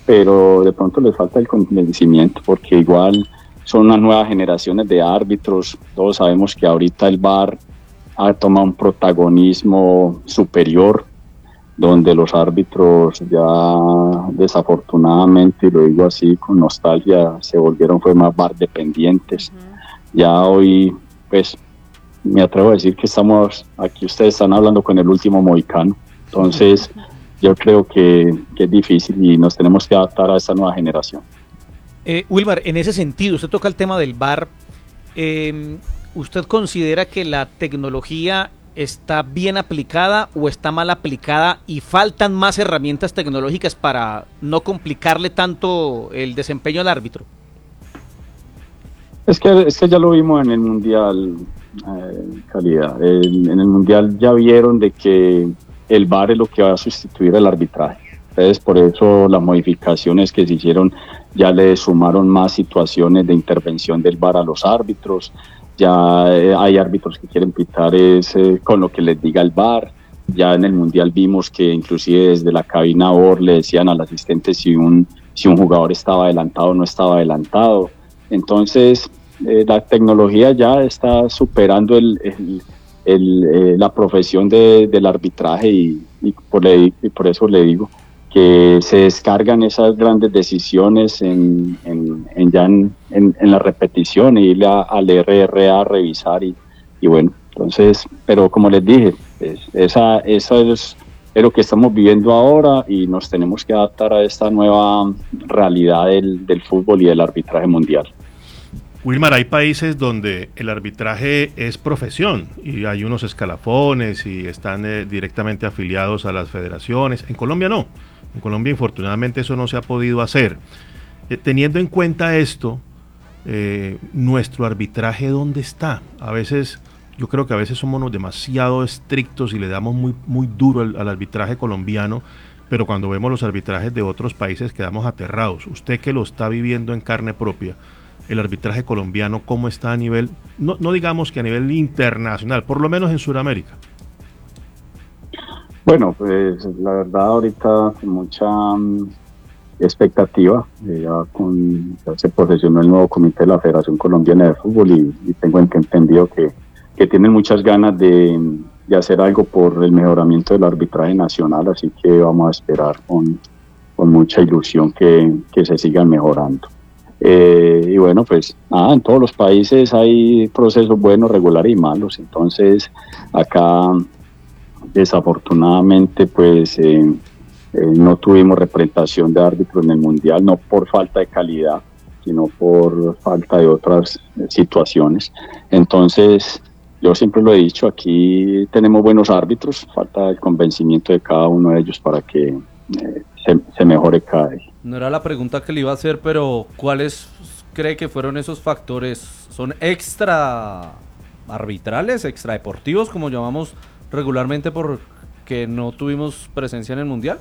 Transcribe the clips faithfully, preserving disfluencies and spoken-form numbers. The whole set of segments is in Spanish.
pero de pronto les falta el convencimiento, porque igual son unas nuevas generaciones de árbitros. Todos sabemos que ahorita el V A R ha tomado un protagonismo superior, donde los árbitros ya desafortunadamente, y lo digo así con nostalgia, se volvieron fue más V A R dependientes. Uh-huh. Ya hoy, pues, me atrevo a decir que estamos, aquí ustedes están hablando con el último mohicano, entonces uh-huh. yo creo que, que es difícil y nos tenemos que adaptar a esta nueva generación. Eh, Wilmar, en ese sentido, usted toca el tema del V A R, eh, ¿usted considera que la tecnología está bien aplicada o está mal aplicada y faltan más herramientas tecnológicas para no complicarle tanto el desempeño al árbitro? Es que, es que ya lo vimos en el Mundial, eh, calidad. El, en el Mundial ya vieron de que el V A R es lo que va a sustituir el arbitraje. Entonces, por eso las modificaciones que se hicieron ya le sumaron más situaciones de intervención del V A R a los árbitros. Ya eh, hay árbitros que quieren pitar es, eh, con lo que les diga el V A R. Ya en el Mundial vimos que inclusive desde la cabina O R le decían al asistente si un, si un jugador estaba adelantado o no estaba adelantado. Entonces eh, la tecnología ya está superando el, el, el, eh, la profesión de, del arbitraje y, y, por le, y por eso le digo que se descargan esas grandes decisiones en, en, en ya en, en, en la repetición y ir a, al R R A a revisar y, y bueno, entonces, pero como les dije, es, esa, esa es, es lo que estamos viviendo ahora y nos tenemos que adaptar a esta nueva realidad del, del fútbol y del arbitraje mundial. Wilmar, hay países donde el arbitraje es profesión y hay unos escalafones y están eh, directamente afiliados a las federaciones. En Colombia no. En Colombia, infortunadamente, eso no se ha podido hacer. Eh, teniendo en cuenta esto, eh, nuestro arbitraje, ¿dónde está? A veces, yo creo que a veces somos demasiado estrictos y le damos muy, muy duro al, al arbitraje colombiano, pero cuando vemos los arbitrajes de otros países quedamos aterrados. Usted que lo está viviendo en carne propia, el arbitraje colombiano, ¿cómo está a nivel, no, no digamos que a nivel internacional, por lo menos en Sudamérica? Bueno, pues la verdad ahorita con mucha um, expectativa, eh, ya, con, ya se posesionó el nuevo comité de la Federación Colombiana de Fútbol y, y tengo entendido que, que tienen muchas ganas de, de hacer algo por el mejoramiento del arbitraje nacional, así que vamos a esperar con, con mucha ilusión que, que se sigan mejorando. Eh, y bueno, pues nada, en todos los países hay procesos buenos, regulares y malos, entonces acá desafortunadamente pues eh, eh, no tuvimos representación de árbitros en el Mundial, no por falta de calidad, sino por falta de otras eh, situaciones. Entonces, yo siempre lo he dicho, aquí tenemos buenos árbitros, falta el convencimiento de cada uno de ellos para que eh, se, se mejore cada día. No era la pregunta que le iba a hacer, pero ¿cuáles cree que fueron esos factores? ¿Son extra arbitrales, extra deportivos, como llamamos regularmente, porque no tuvimos presencia en el Mundial?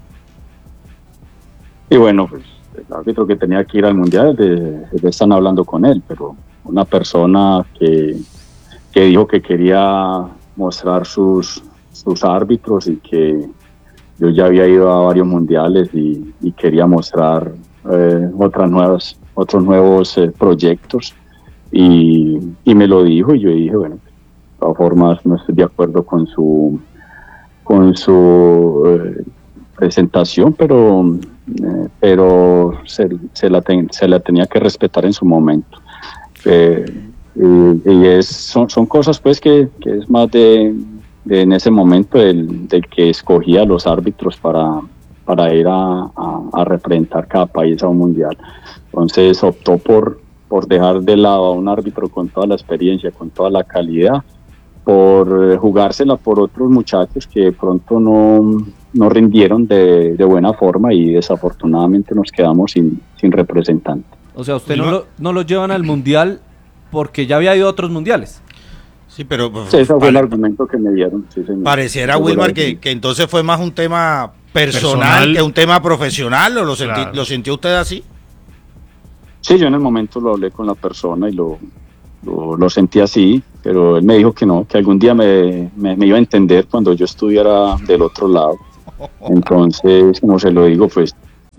Y bueno, pues el árbitro que tenía que ir al Mundial, de, de están hablando con él, pero una persona que, que dijo que quería mostrar sus, sus árbitros y que yo ya había ido a varios mundiales y, y quería mostrar eh, otras nuevas, otros nuevos eh, proyectos y, y me lo dijo y yo dije, bueno, de todas formas no estoy de acuerdo con su, con su eh, presentación, pero, eh, pero se, se, la ten, se la tenía que respetar en su momento. Eh, y y es, son, son cosas pues que, que es más de... De, en ese momento del, del que escogía los árbitros para, para ir a, a, a representar cada país a un mundial. Entonces optó por, por dejar de lado a un árbitro con toda la experiencia, con toda la calidad, por jugársela por otros muchachos que de pronto no, no rindieron de, de buena forma y desafortunadamente nos quedamos sin, sin representante. O sea, usted no lo, no lo llevan al mundial porque ya había ido a otros mundiales. Sí, pero sí, ese fue el argumento que me dieron. Sí, señor. Pareciera, Wilmar, que, que entonces fue más un tema personal, personal. que un tema profesional, ¿o lo, sentí, claro. lo sintió usted así? Sí, yo en el momento lo hablé con la persona y lo, lo, lo sentí así, pero él me dijo que no, que algún día me, me, me iba a entender cuando yo estuviera del otro lado. Entonces, como se lo digo, pues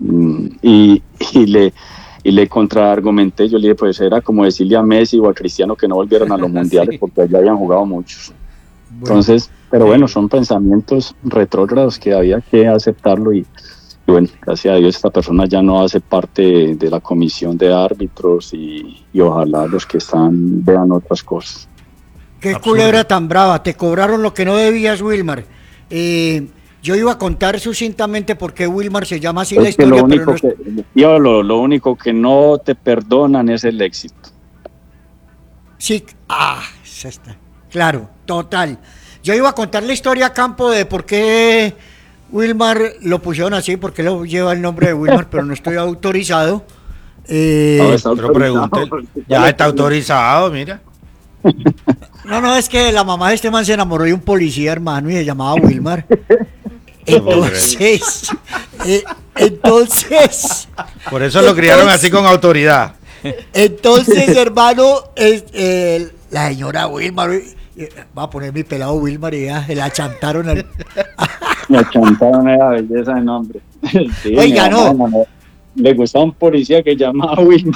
y, y le y le contraargumenté, yo le dije, pues era como decirle a Messi o a Cristiano que no volvieran a los mundiales, sí, porque allá habían jugado muchos. Bueno, entonces, pero bueno, son pensamientos retrógrados que había que aceptarlo, y, y bueno, gracias a Dios esta persona ya no hace parte de la comisión de árbitros, y, y ojalá los que están vean otras cosas. Qué absurdo. Culebra tan brava, te cobraron lo que no debías, Wilmar. Eh, Yo iba a contar sucintamente por qué Wilmar se llama así es la historia, lo único pero no... que, yo, lo, lo único que no te perdonan es el éxito. Sí, ah, está, claro, total. Yo iba a contar la historia a campo de por qué Wilmar lo pusieron así, por qué lo lleva el nombre de Wilmar, pero no estoy autorizado. Eh, no, está autorizado. Ya está autorizado, mira. No, no, es que la mamá de este man se enamoró de un policía, hermano, y se llamaba Wilmar. Entonces, eh, entonces... Por eso lo entonces, criaron así con autoridad. Entonces, hermano, es, eh, la señora Wilmar, va a poner mi pelado Wilmar y ya se la chantaron. Al... La chantaron a la belleza de nombre. Sí, oiga, no. Mamá, no. Le gustaba un policía que llamaba Wilmar.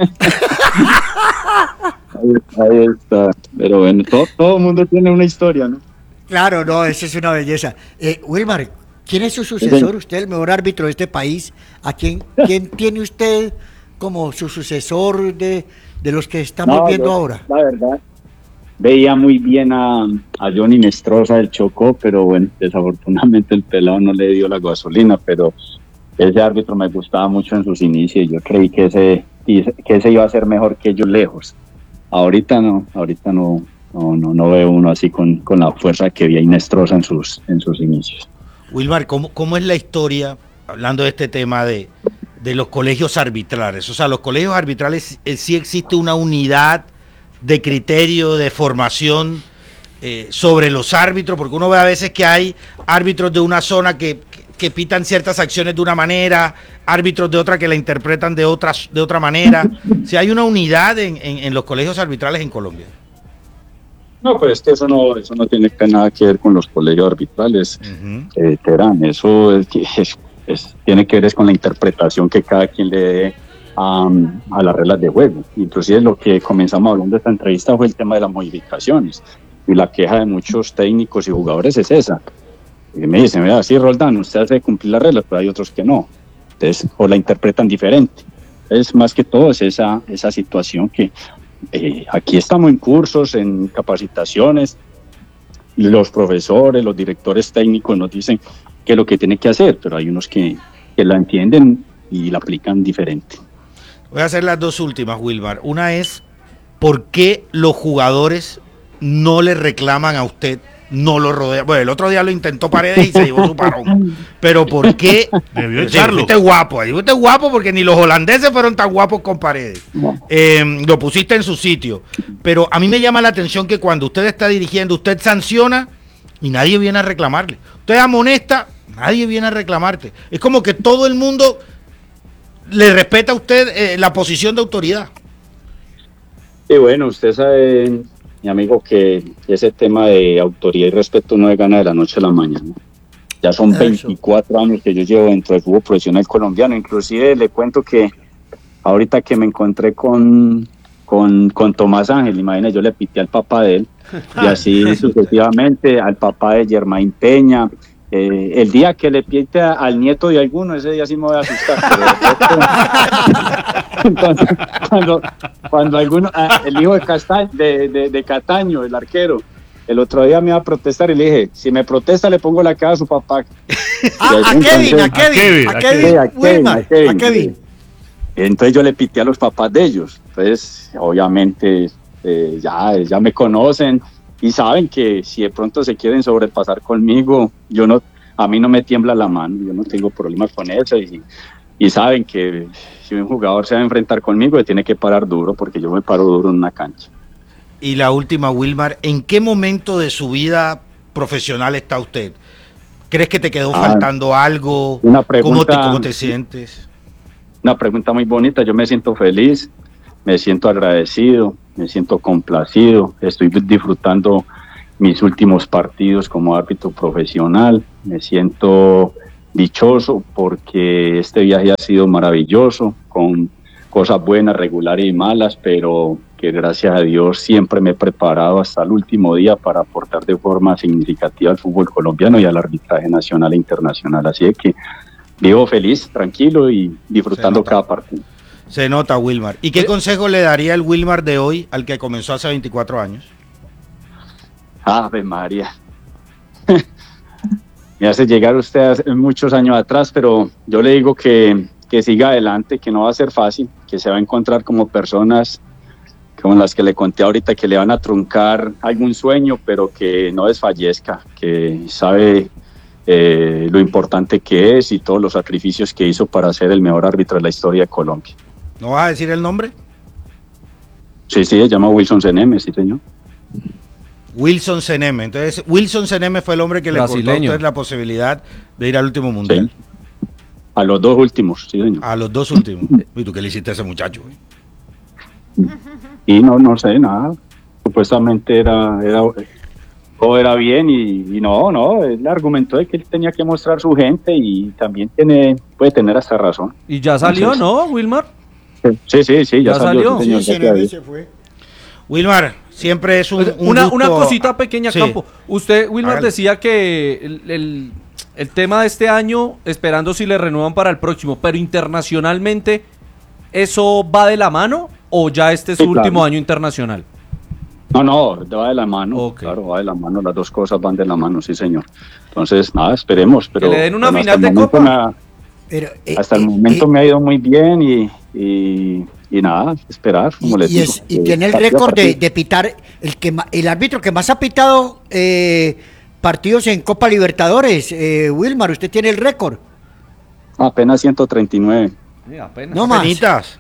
Ahí, ahí está. Pero bueno, todo, todo el mundo tiene una historia, ¿no? Claro, no, eso es una belleza. Eh, Wilmar, ¿quién es su sucesor? Usted, el mejor árbitro de este país. ¿A quién, quién tiene usted como su sucesor de, de los que estamos no, viendo yo, ahora? La verdad, veía muy bien a, a Johnny Nestroza del Chocó, pero bueno, desafortunadamente el pelado no le dio la gasolina, pero ese árbitro me gustaba mucho en sus inicios. Yo creí que ese, que ese iba a ser mejor que ellos lejos. Ahorita no, ahorita no. No, no, no veo uno así con, con la fuerza que vi a Nestroza en sus, en sus inicios. Wilmar, ¿cómo, ¿cómo es la historia, hablando de este tema de, de los colegios arbitrales? O sea, los colegios arbitrales, eh, sí existe una unidad de criterio, de formación eh, sobre los árbitros, porque uno ve a veces que hay árbitros de una zona que, que, que pitan ciertas acciones de una manera, árbitros de otra que la interpretan de, otras, de otra manera. Si hay una unidad en, en, en los colegios arbitrales en Colombia. No, pues es que eso no, eso no tiene nada que ver con los colegios arbitrales, uh-huh. eh, Terán, eso es, es, es, tiene que ver es con la interpretación que cada quien le dé um, a las reglas de juego. Inclusive lo que comenzamos hablando de esta entrevista fue el tema de las modificaciones, y la queja de muchos técnicos y jugadores es esa. Y me dicen, vea, sí, Roldán, usted hace cumplir las reglas, pero hay otros que no, entonces, o la interpretan diferente. Es más que todo es esa, esa situación que Eh, aquí estamos en cursos, en capacitaciones, y los profesores, los directores técnicos nos dicen qué es lo que tiene que hacer, pero hay unos que, que la entienden y la aplican diferente. Voy a hacer las dos últimas, Wilmar. Una es, ¿por qué los jugadores no le reclaman a usted, no lo rodean? Bueno, el otro día lo intentó Paredes y se llevó su parón. Pero ¿por qué? Debió echarlo. Fuiste guapo, ahí fuiste guapo porque ni los holandeses fueron tan guapos con Paredes. No. Eh, lo pusiste en su sitio. Pero a mí me llama la atención que cuando usted está dirigiendo, usted sanciona y nadie viene a reclamarle. Usted amonesta, nadie viene a reclamarte. Es como que todo el mundo le respeta a usted eh, la posición de autoridad. Y bueno, usted sabe, mi amigo, que ese tema de autoridad y respeto no se gana de la noche a la mañana. Ya son Eso. veinticuatro años que yo llevo dentro del fútbol profesional colombiano. Inclusive le cuento que ahorita que me encontré con, con, con Tomás Ángel, imagínate, yo le pité al papá de él, y así sucesivamente al papá de Germain Peña. Eh, el día que le pite al nieto de alguno, ese día sí me voy a asustar. Pero, entonces, cuando, cuando alguno, el hijo de, Castaño, de, de, de Cataño, el arquero, el otro día me iba a protestar y le dije, si me protesta le pongo la cara a su papá. Ah, a, Kevin, a Kevin, a Kevin, a Kevin, a Kevin, a Kevin, a Kevin. Entonces yo le pité a los papás de ellos. Entonces, obviamente, eh, ya, ya me conocen y saben que si de pronto se quieren sobrepasar conmigo, yo no, a mí no me tiembla la mano, yo no tengo problemas con eso, y, y saben que si un jugador se va a enfrentar conmigo, le tiene que parar duro, porque yo me paro duro en una cancha. Y la última, Wilmar, ¿en qué momento de su vida profesional está usted? ¿Crees que te quedó ah, faltando algo? Una pregunta, ¿Cómo te, cómo te sientes? Una pregunta muy bonita. Yo me siento feliz, me siento agradecido, me siento complacido, estoy disfrutando mis últimos partidos como árbitro profesional, me siento dichoso porque este viaje ha sido maravilloso, con cosas buenas, regulares y malas, pero que gracias a Dios siempre me he preparado hasta el último día para aportar de forma significativa al fútbol colombiano y al arbitraje nacional e internacional. Así que vivo feliz, tranquilo y disfrutando cada partido. Se nota, Wilmar. ¿Y qué consejo le daría el Wilmar de hoy al que comenzó hace veinticuatro años? Ave María. Me hace llegar usted hace muchos años atrás, pero yo le digo que, que siga adelante, que no va a ser fácil, que se va a encontrar como personas como las que le conté ahorita, que le van a truncar algún sueño, pero que no desfallezca, que sabe eh, lo importante que es y todos los sacrificios que hizo para ser el mejor árbitro de la historia de Colombia. ¿No vas a decir el nombre? Sí, sí, se llama Wilson Ceneme, sí señor. Wilson Ceneme. Entonces, Wilson Ceneme fue el hombre que Brasileño. le cortó a usted la posibilidad de ir al último mundial. Sí. A los dos últimos, sí señor. A los dos últimos. ¿Y tú qué le hiciste a ese muchacho? Güey? Y no, no sé, nada. Supuestamente era, era todo era bien y, y no, no, él argumentó de que él tenía que mostrar su gente y también tiene, puede tener hasta razón. Y ya salió, Entonces, ¿no, Wilmar? Sí, sí, sí, ya, ¿Ya salió. salió? Sí, señor, Sí, gracias a Dios. se fue. Wilmar, siempre es un, un una, gusto. una cosita pequeña, Sí. Campo. Usted, Wilmar, Hágale. decía que el, el, el tema de este año, esperando si le renuevan para el próximo, pero internacionalmente, ¿eso va de la mano o ya este es su Sí, claro. último año internacional? No, no, va de la mano, Ok. claro, va de la mano, las dos cosas van de la mano, sí señor. Entonces, nada, esperemos. Pero, le den una bueno, final hasta el de momento Copa. me ha- Pero, eh, hasta el eh, momento eh, me ha ido muy bien y, y, y nada, esperar, como y, les y digo. es- y eh, tiene el partido a récord de, partido. de pitar, el que ma- el árbitro que más ha pitado eh, partidos en Copa Libertadores. eh, Wilmar, usted tiene el récord. Apenas ciento treinta y nueve. Sí, apenas. No más. Penitas.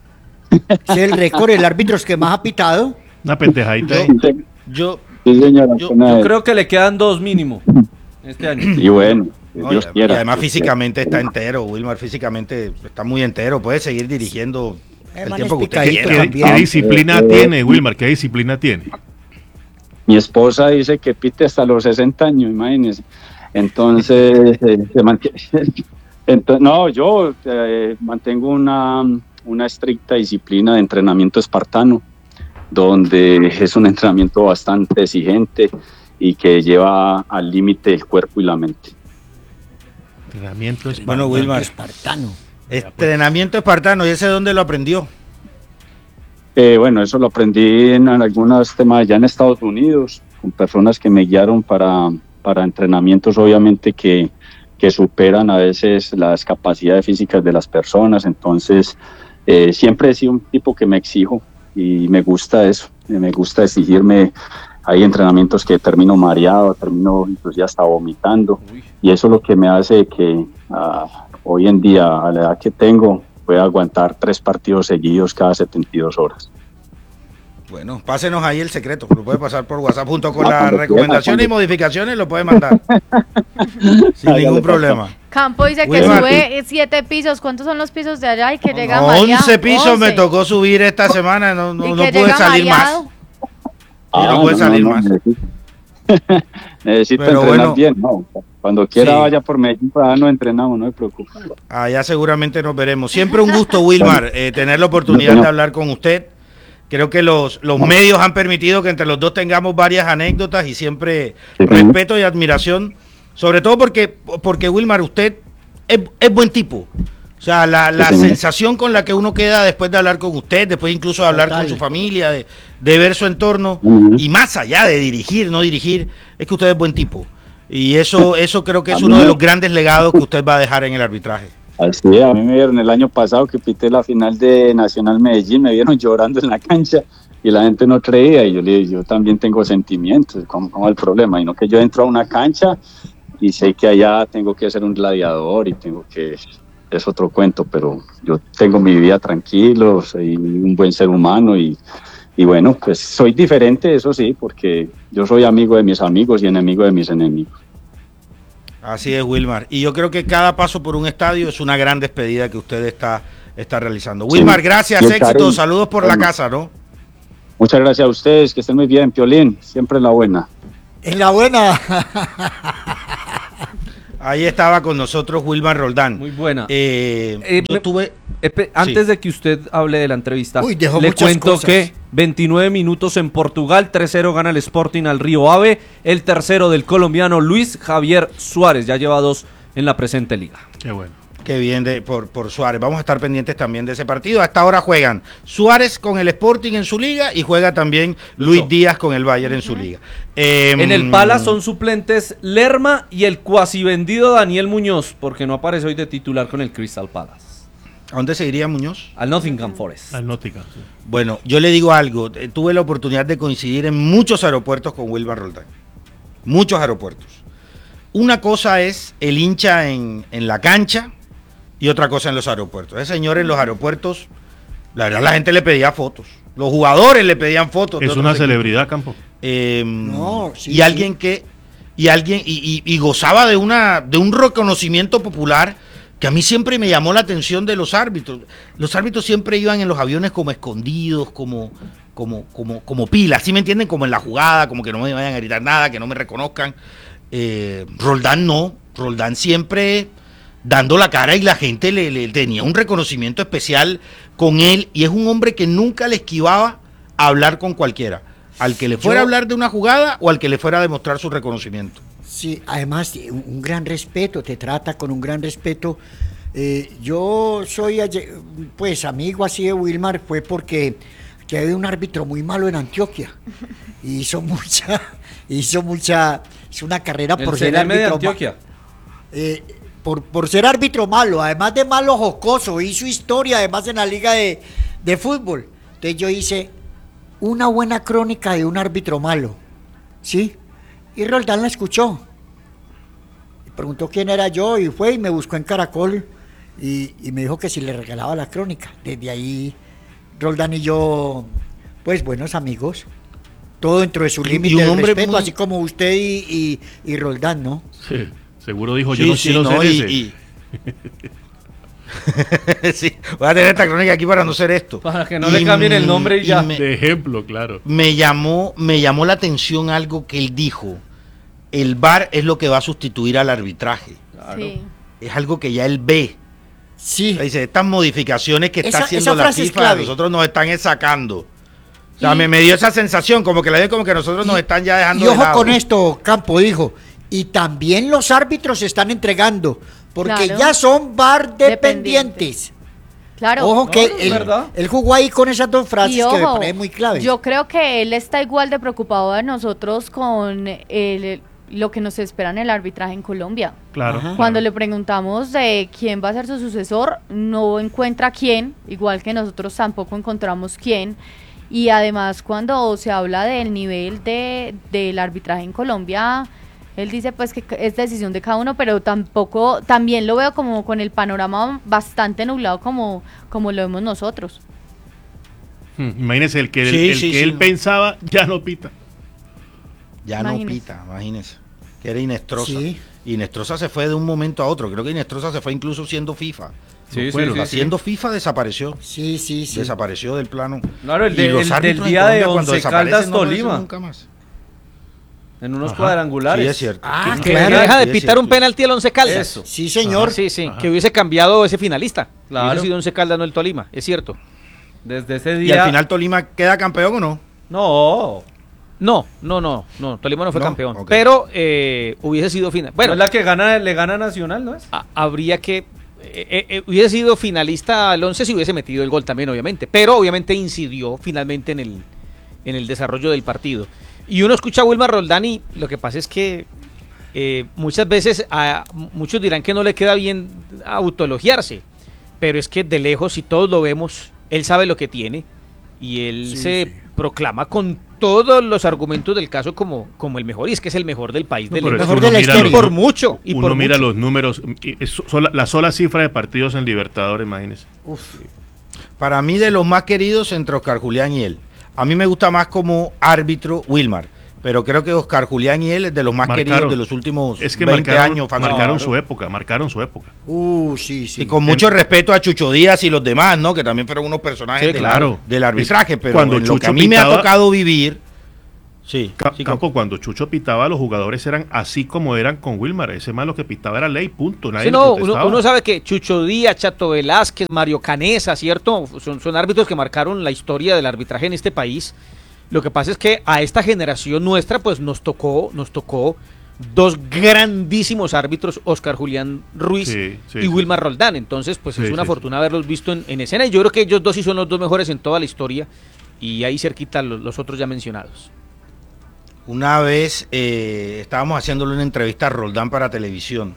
Es el récord, el árbitro que más ha pitado. Una pendejadita ahí. Sí, Yo, sí, señor, yo- apenas- Yo creo que le quedan dos mínimo este año. Y bueno, no, Dios y- quiera. y además Dios físicamente está entero, Wilmar, físicamente está muy entero, puede seguir dirigiendo el Hermano, tiempo que es usted ¿Qué, picadito quiera. qué- también. qué disciplina Eh, eh, tiene, Wilmar? ¿Qué disciplina tiene? Mi esposa dice que pite hasta los sesenta años, imagínense. Entonces, eh, se mantiene. Entonces, no, yo eh, mantengo una, una estricta disciplina de entrenamiento espartano, donde es un entrenamiento bastante exigente y que lleva al límite el cuerpo y la mente. Entrenamiento es Bueno, Wilmar, Espartano. entrenamiento espartano, ¿y ese dónde lo aprendió? Eh, bueno, eso lo aprendí en algunos temas allá en Estados Unidos, con personas que me guiaron para, para entrenamientos, obviamente, que, que superan a veces las capacidades físicas de las personas. Entonces, eh, siempre he sido un tipo que me exijo y me gusta eso, eh, me gusta exigirme. Hay entrenamientos que termino mareado, termino inclusive hasta vomitando, y eso es lo que me hace que ah, hoy en día, a la edad que tengo, pueda aguantar tres partidos seguidos cada setenta y dos horas. Bueno, pásenos ahí el secreto, lo puede pasar por WhatsApp junto con Ah, las cuando recomendaciones quiera, y modificaciones, lo puede mandar sin Hágale, ningún papá. problema. Campo dice que Wilmar. sube siete pisos. ¿Cuántos son los pisos de allá? Y que llega No, mareado. once pisos me once. tocó subir esta semana, no, no, Y no que pude llega salir mareado. más. Y no puede salir más. Necesito, necesito Pero entrenar bueno. bien, no. Cuando quiera Sí. vaya por Medellín, para no entrenamos, no se preocupe. Allá seguramente nos veremos. Siempre un gusto, Wilmar, eh, tener la oportunidad de hablar con usted. Creo que los, los medios han permitido que entre los dos tengamos varias anécdotas y siempre Sí. respeto y admiración, sobre todo porque, porque Wilmar, usted es, es buen tipo. O sea, la, la Sí, señor. sensación con la que uno queda después de hablar con usted, después incluso de hablar Total. con su familia, de, de ver su entorno, Ujú. y más allá de dirigir, no dirigir, es que usted es buen tipo. Y eso, eso creo que es A uno mí de me- los grandes legados que usted va a dejar en el arbitraje. Así es, a mí me vieron el año pasado que pité la final de Nacional Medellín, me vieron llorando en la cancha y la gente no creía, y yo le dije, yo también tengo sentimientos, ¿cómo, cómo es el problema? Y no que yo entro a una cancha y sé que allá tengo que ser un gladiador y tengo que, es otro cuento, pero yo tengo mi vida tranquilo, soy un buen ser humano y, y bueno, pues soy diferente, eso sí, porque yo soy amigo de mis amigos y enemigo de mis enemigos. Así es, Wilmar. Y yo creo que cada paso por un estadio es una gran despedida que usted está, está realizando. Wilmar, gracias, Y el éxito, cariño. saludos por la Bueno. casa, ¿no? Muchas gracias a ustedes, que estén muy bien, Piolín, siempre la buena. En la buena. Ahí estaba con nosotros Wilmar Roldán. Muy buena. Eh, Eh, yo me- tuve... Epe, antes Sí. de que usted hable de la entrevista, Uy, dejó le muchas cuento cosas. que veintinueve minutos en Portugal, tres cero gana el Sporting al Río Ave, el tercero del colombiano Luis Javier Suárez, ya lleva dos en la presente liga. Qué bueno. Qué bien de, por, por Suárez. Vamos a estar pendientes también de ese partido. Hasta ahora juegan Suárez con el Sporting en su liga y juega también Luis Lucho. Díaz con el Bayern en su liga. Eh, En el Pala son suplentes Lerma y el cuasi vendido Daniel Muñoz, porque no aparece hoy de titular con el Crystal Palace. ¿A dónde se iría Muñoz? Al Nottingham Forest. Al Nótica. Sí. Bueno, yo le digo algo. eh, Tuve la oportunidad de coincidir en muchos aeropuertos con Wilmar Roldán. Muchos aeropuertos. Una cosa es el hincha en, en la cancha y otra cosa en los aeropuertos. Ese señor en los aeropuertos, la verdad la gente le pedía fotos. Los jugadores le pedían fotos. de Es otros una equipos. celebridad, Campo. Eh, No, sí, y sí. alguien que y alguien y, y- y gozaba de una de un reconocimiento popular que a mí siempre me llamó la atención de los árbitros. Los árbitros siempre iban en los aviones como escondidos, como como como como pilas, ¿sí me entienden? Como en la jugada, como que no me vayan a gritar nada, que no me reconozcan. Eh, Roldán no, Roldán siempre dando la cara y la gente le, le tenía un reconocimiento especial con él y es un hombre que nunca le esquivaba a hablar con cualquiera, al que le fuera Yo- a hablar de una jugada o al que le fuera a demostrar su reconocimiento. Sí, además un, un gran respeto, te trata con un gran respeto. Eh, yo soy, aye- pues, amigo así de Wilmar, fue porque que había un árbitro muy malo en Antioquia. Y hizo mucha, hizo mucha, hizo una carrera El por ser C N M de árbitro. ma- Antioquia. eh, por, por ser árbitro malo, además de malo jocoso, hizo historia además en la liga de, de fútbol. Entonces yo hice una buena crónica de un árbitro malo, ¿sí? Y Roldán la escuchó. Y preguntó quién era yo y fue y me buscó en Caracol y, y me dijo que si le regalaba la crónica. Desde ahí Roldán y yo, pues buenos amigos. Todo dentro de su Y- y límite un de hombre respeto, muy- así como usted y, y, y Roldán, ¿no? Sí. Seguro dijo, yo Sí, no sí, quiero no, ser y- ese. y- sí, voy a tener esta crónica aquí para no ser esto. Para que no le cambien el nombre y ya. me- De ejemplo, claro. me llamó, me llamó la atención algo que él dijo. El V A R es lo que va a sustituir al arbitraje. Sí. Es algo que ya él ve. Sí. O sea, dice, estas modificaciones que Esa- está haciendo esa la frase es FIFA, clave. nosotros nos están es sacando. O sea, Y- me, me dio esa sensación, como que la ven como que nosotros nos están ya dejando Y de ojo lado. con esto, Campo dijo, y también los árbitros se están entregando, porque Claro. ya son V A R dependientes. Dependientes. Claro. Ojo que No, no, es él, verdad. él jugó ahí con esas dos frases Y que me ojo, parecen muy claves. yo creo que él está igual de preocupado de nosotros con el- lo que nos espera en el arbitraje en Colombia. Claro. Ajá. Cuando le preguntamos de quién va a ser su sucesor, no encuentra quién, igual que nosotros tampoco encontramos quién. Y además cuando se habla del nivel de, del arbitraje en Colombia, él dice pues que es decisión de cada uno, pero tampoco, también lo veo como con el panorama bastante nublado como, como lo vemos nosotros. Hmm, Imagínese, el que, el- Sí, el sí, que sí, él no. pensaba ya no pita. Ya no Imagínese. pita, imagínese. Que era Inestrosa. Sí. Inestrosa se fue de un momento a otro. Creo que Inestrosa se fue incluso siendo FIFA. Sí, No sí, fueron, sí, O sea, sí. siendo FIFA desapareció. Sí, sí, sí. Desapareció del plano. Claro, el, Y de- los el árbitros del en día de Colombia, cuando Once desaparecen, Caldas no aparecen Tolima, nunca más. en unos Ajá. cuadrangulares. Sí, es cierto. Ah, Que claro. deja de Sí, es pitar un cierto. penalti al Once Caldas. Eso. Sí, señor. Sí, sí, Ajá. que hubiese cambiado ese finalista. Claro. Hubiese sido Once Caldas, no el Tolima, es cierto. Desde ese ¿Y día. al final Tolima queda campeón o no? No. No, no, no, no, Tolima no fue No, campeón, ok. pero eh, hubiese sido final. Bueno, Bueno, es la que gana, le gana Nacional, ¿no es? a- habría que eh, eh, eh, hubiese sido finalista al once si hubiese metido el gol también, obviamente, pero obviamente incidió finalmente en el en el desarrollo del partido. Y uno escucha a Wilmar Roldán y lo que pasa es que eh, muchas veces a muchos dirán que no le queda bien autoelogiarse, pero es que de lejos, si todos lo vemos, él sabe lo que tiene y él Sí, se sí. proclama con todos los argumentos del caso como, como el mejor, y es que es el mejor del país, No, del pero es que mejor uno de la mira historia. los- por mucho. Y uno por mira mucho. los números, y es sola- la sola cifra de partidos en Libertadores, imagínese. Para mí, de los más queridos entre Oscar Julián y él. A mí me gusta más como árbitro Wilmar, pero creo que Oscar Julián y él es de los más Marcaron. queridos de los últimos Es que veinte marcaron, años. fácil. marcaron Claro. su época, marcaron su época. Uh, sí, sí. Y con mucho respeto a Chucho Díaz y los demás, ¿no? Que también fueron unos personajes Sí, del, claro. del arbitraje, pero Cuando en lo que Chucho a mí me ha pitaba- tocado vivir, o Sí, Ca- sí, Campo, cuando Chucho pitaba, los jugadores eran así como eran con Wilmar. Ese más lo que pitaba era ley, punto. Nadie Sí, le no, protestaba. uno, uno sabe que Chucho Díaz, Chato Velázquez, Mario Canesa, ¿cierto? Son, son árbitros que marcaron la historia del arbitraje en este país. Lo que pasa es que a esta generación nuestra, pues nos tocó, nos tocó dos grandísimos árbitros, Oscar Julián Ruiz Sí, sí, y sí. Wilmar Roldán. Entonces, pues Sí, es una sí, fortuna haberlos visto en, en escena. Y yo creo que ellos dos sí son los dos mejores en toda la historia. Y ahí cerquita los, los otros ya mencionados. Una vez eh, estábamos haciéndole una entrevista a Roldán para televisión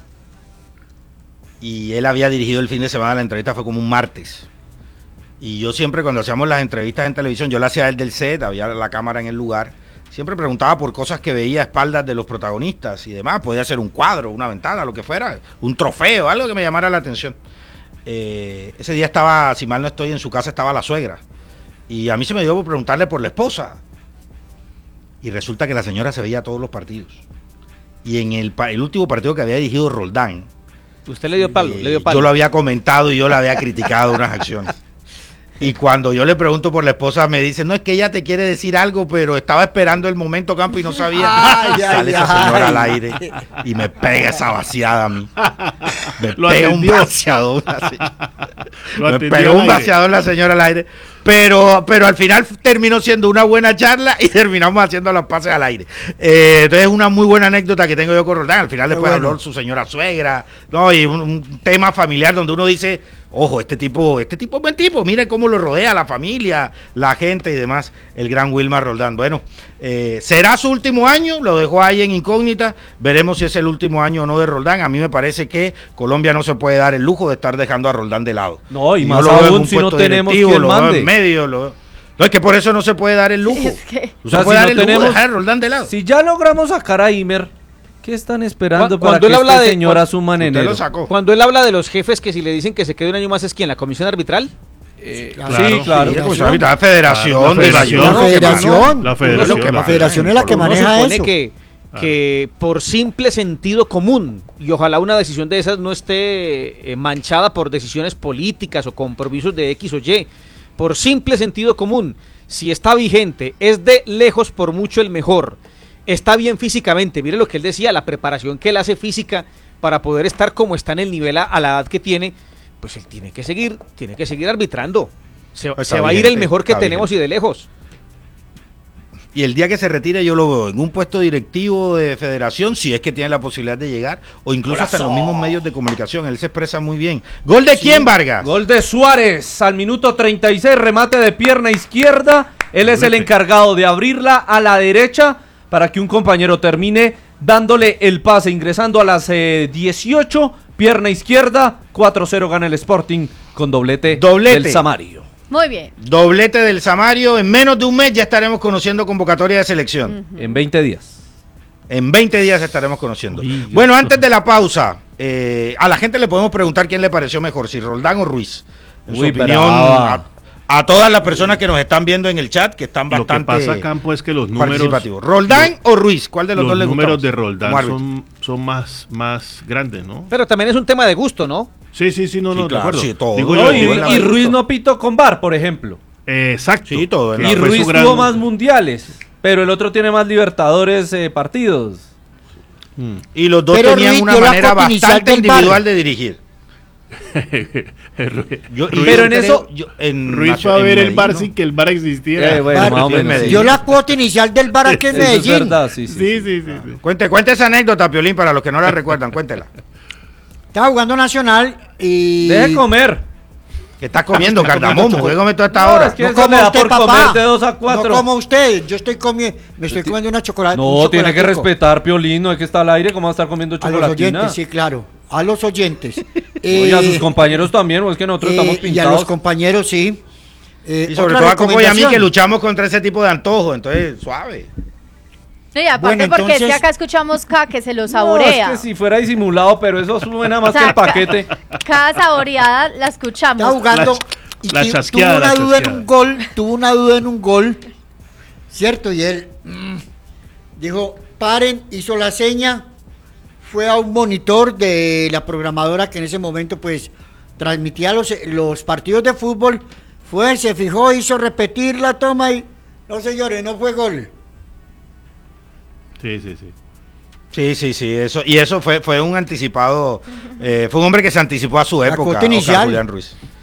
y él había dirigido el fin de semana, la entrevista fue como un martes. Y yo siempre cuando hacíamos las entrevistas en televisión, yo la hacía él del set, había la cámara en el lugar, siempre preguntaba por cosas que veía a espaldas de los protagonistas y demás, podía ser un cuadro, una ventana, lo que fuera, un trofeo, algo que me llamara la atención. Eh, ese día estaba, si mal no estoy, en su casa estaba la suegra y a mí se me dio por preguntarle por la esposa. Y resulta que la señora se veía todos los partidos. Y en el, pa- el último partido que había dirigido Roldán, Usted le dio palo, eh, le dio palo. yo lo había comentado y yo le había criticado unas acciones. Y cuando yo le pregunto por la esposa, me dice, no, es que ella te quiere decir algo, pero estaba esperando el momento, Campo, y no sabía. Ay, ay, Sale esa ay. señora al aire y me pega esa vaciada a mí. Me Lo pega un atendió. vaciador. así. Lo Me atendió pegó al un aire. vaciador la señora al aire. Pero, pero al final terminó siendo una buena charla y terminamos haciendo los pases al aire. Eh, entonces es una muy buena anécdota que tengo yo con Roldán. Al final Qué después bueno. habló su señora suegra, ¿no? Y un, un tema familiar donde uno dice, ojo, este tipo, este tipo es buen tipo, miren cómo lo rodea la familia, la gente y demás, el gran Wilmar Roldán. Bueno, eh, será su último año, lo dejó ahí en incógnita, veremos si es el último año o no de Roldán. A mí me parece que Colombia no se puede dar el lujo de estar dejando a Roldán de lado. No, y yo más lo veo en aún un si no puesto tenemos directivo, quien lo veo mande. en medio, lo veo- No, es que por eso no se puede dar el lujo. Es que- No O sea, se puede si dar no el lujo de tenemos- dejar a Roldán de lado. Si ya logramos sacar a Imer, ¿qué están esperando Cu- para cuando que él habla este de- señor cuando- asuma en Usted enero? lo sacó. Cuando él habla de los jefes que si le dicen que se quede un año más es quién, la comisión arbitral. Eh, Claro. sí, claro. Sí, Claro. pues, ahorita la federación, Claro, la de federación. Bayona, La que federación. mano. La federación, La la federación es la que Uno maneja supone eso. que, que por simple sentido común, y ojalá una decisión de esas no esté eh, manchada por decisiones políticas o compromisos de X o Y, por simple sentido común, si está vigente, es de lejos por mucho el mejor, está bien físicamente, mire lo que él decía, la preparación que él hace física para poder estar como está en el nivel a, a la edad que tiene, pues él tiene que seguir, tiene que seguir arbitrando. Se, Está se va a ir vigente, el mejor que está tenemos vigente. y de lejos. Y el día que se retire yo lo veo en un puesto directivo de federación, si es que tiene la posibilidad de llegar, o incluso hasta en los mismos medios de comunicación. Él se expresa muy bien. ¿Gol de quién, Vargas? Gol de Suárez al minuto treinta y seis, remate de pierna izquierda. Él es el Doblete. encargado de abrirla a la derecha para que un compañero termine dándole el pase, ingresando a las eh, dieciocho, pierna izquierda, cuatro cero gana el Sporting con doblete, Doblete. del Samario. Muy bien. Doblete del Samario. En menos de un mes ya estaremos conociendo convocatoria de selección. En veinte días. En veinte días estaremos conociendo. Uy, Bueno, antes de la pausa, eh, a la gente le podemos preguntar quién le pareció mejor, si Roldán o Ruiz. En su Uy, opinión, brava. a, a todas las personas que nos están viendo en el chat, que están Lo que bastante pasa, Campo, es que los números... participativos. ¿Roldán o Ruiz? ¿Cuál de los, Los dos le gusta números más de como Roldán árbitro? son, son más, más grandes, ¿no? Pero también es un tema de gusto, ¿no? Sí, sí, sí, no, Sí, no, de claro, acuerdo. sí, todo. Digo No, yo, No, y, digo, la y verdad. Ruiz no pitó con V A R, por ejemplo. eh, exacto. Sí, todo, Que ¿no? Y fue Ruiz su gran- tuvo más mundiales, pero el otro tiene más Libertadores eh, partidos. Mm. Y los dos Pero tenían Ruiz una dio la manera cuota inicial bastante del V A R. individual de dirigir. Yo- y Pero yo en creo- eso- yo- en Ruiz Nacio- fue a en ver el Medellín, bar ¿no? sin que el bar existiera. Eh, bueno, Bar- más o menos. Medellín. Dio la cuota inicial del bar aquí en Eso es Medellín. verdad, sí, sí. Sí, sí, sí, sí. Cuente, cuente esa anécdota, Piolín, para los que no la recuerdan, cuéntela. Estaba jugando Nacional y... Deje comer. ¿Qué estás comiendo, cardamomo? ¿Qué comes toda esta No, hora? es que No eso como le da usted, por papá. comer de dos a cuatro. No como usted. Yo estoy comiendo... Me estoy comiendo una chocolate. No, tiene que respetar, Piolín, no es que está al aire, ¿cómo va a estar comiendo A los chocolatina? oyentes, sí, claro. A los oyentes. Oye, a Eh, sus compañeros también, o es que nosotros eh, estamos y a pintados. los compañeros, sí. Eh, Y sobre otra todo a Coco y a mí recomendación. que luchamos contra ese tipo de antojos, entonces suave. No, y aparte Bueno, porque es que entonces- acá escuchamos K que se lo No, saborea. es que si fuera disimulado, pero eso suena más O sea, que el paquete. ca- Cada saboreada la escuchamos. Estaba jugando La- y la tu- chasqueada, tuvo una la duda en chasqueada. un gol, tuvo una duda en un gol, ¿cierto? Y él mm, dijo, paren, hizo la seña, fue a un monitor de la programadora que en ese momento pues transmitía los, los partidos de fútbol, fue, se fijó, hizo repetir la toma y, no señores, no fue gol. Sí, sí, sí. Sí, sí, sí, eso, y eso fue, fue un anticipado, eh, fue un hombre que se anticipó a su La época, cuota Oscar inicial. Julián Ruiz.